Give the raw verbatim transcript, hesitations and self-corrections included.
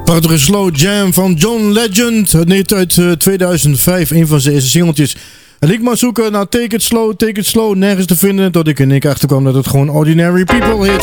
Prachtige Slow Jam van John Legend. Net uit uh, tweeduizend vijf. Een van zijn eerste singeltjes. En ik maar zoeken naar Take It Slow, Take It Slow. Nergens te vinden. Tot ik en ik achterkwam dat het gewoon Ordinary People heet.